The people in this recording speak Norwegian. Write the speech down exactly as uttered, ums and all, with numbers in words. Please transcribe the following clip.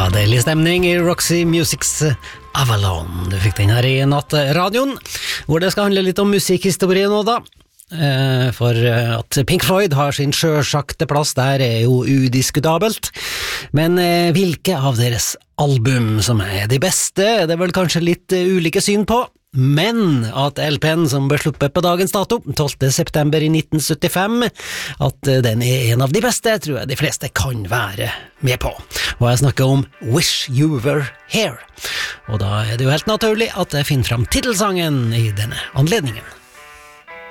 Deilig stemning i Roxy Musics Avalon. Du fikk den her i nattradioen, hvor det skal handle litt om musikkhistorie nå da. For at Pink Floyd har sin sjølsagte plass der er jo udiskutabelt. Men hvilke av deres album som er de beste, er det vel kanskje litt ulike syn på. Men at L P-en som ble sluppet på dagens dato, tolvte september i nitten syttifem, at den er en av de beste, tror jeg de fleste kan være med på. Og jeg snakker om Wish You Were Here. Og da er det jo helt naturlig at jeg finner fram titelsangen i denne anledningen.